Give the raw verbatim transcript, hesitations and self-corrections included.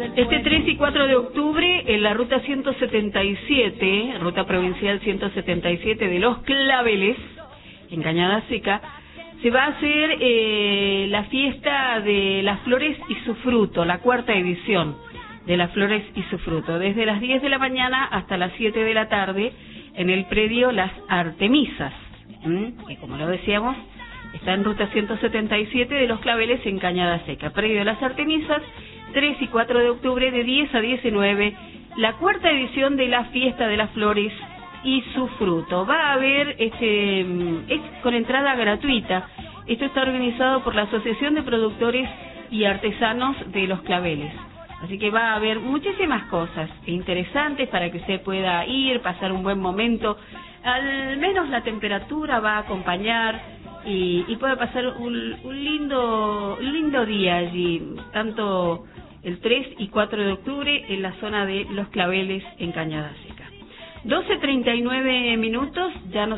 Este tres y cuatro de octubre, en la ruta ciento setenta y siete, ruta provincial ciento setenta y siete de Los Claveles, en Cañada Seca, se va a hacer eh, la fiesta de las flores y su fruto, la cuarta edición de las flores y su fruto, desde las diez de la mañana hasta las siete de la tarde, en el predio Las Artemisas, ¿m? que como lo decíamos, está en ruta ciento setenta y siete de Los Claveles, en Cañada Seca. Predio Las Artemisas, tres y cuatro de octubre, de diez a diecinueve, la cuarta edición de la fiesta de las flores y su fruto. Va a haber, este, es con entrada gratuita. Esto está organizado por la Asociación de Productores y Artesanos de Los Claveles. Así que va a haber muchísimas cosas interesantes para que usted pueda ir, pasar un buen momento. Al menos la temperatura va a acompañar y, y puede pasar un, un lindo, un lindo día allí, tanto el tres y cuatro de octubre en la zona de Los Claveles, en Cañada Seca. doce treinta y nueve minutos, ya nos